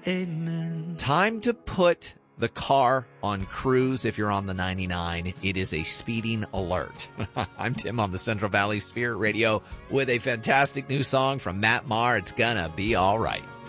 Amen. Time to put the car on cruise if you're on the 99. It is a speeding alert. I'm Tim on the Central Valley Spirit Radio with a fantastic new song from Matt Maher. It's gonna be all right.